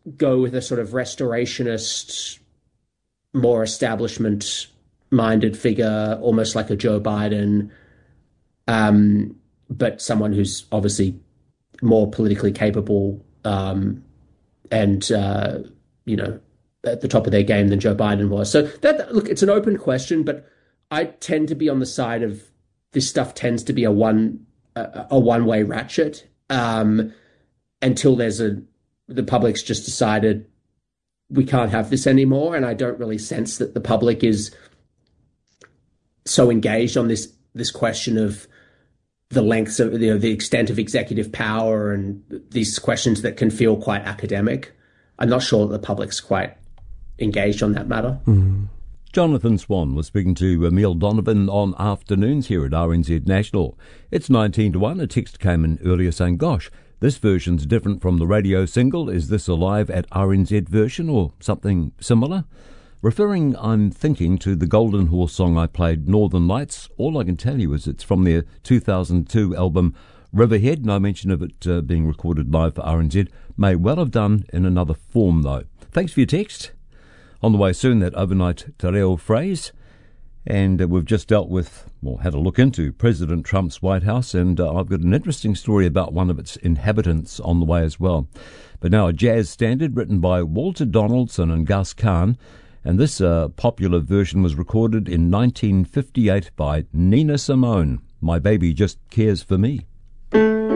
go with a sort of restorationist, more establishment-minded figure, almost like a Joe Biden, but someone who's obviously more politically capable, and at the top of their game than Joe Biden was. So look, it's an open question, but I tend to be on the side of this stuff tends to be a one-way ratchet, until the public's just decided we can't have this anymore. And I don't really sense that the public is so engaged on this question of the lengths of the extent of executive power and these questions that can feel quite academic. I'm not sure that the public's quite engaged on that matter. Mm. Jonathan Swan was speaking to Emile Donovan on Afternoons here at RNZ National. It's 19 to 1. A text came in earlier saying, gosh, this version's different from the radio single. Is this a live at RNZ version or something similar? Referring, I'm thinking, to the Golden Horse song I played, Northern Lights. All I can tell you is it's from their 2002 album Riverhead. No mention of it being recorded live for RNZ. May well have done in another form, though. Thanks for your text. On the way soon, that overnight te reo phrase. And we've just dealt with, or had a look into, President Trump's White House, and I've got an interesting story about one of its inhabitants on the way as well. But now a jazz standard written by Walter Donaldson and Gus Kahn, and this popular version was recorded in 1958 by Nina Simone. My Baby Just Cares for Me.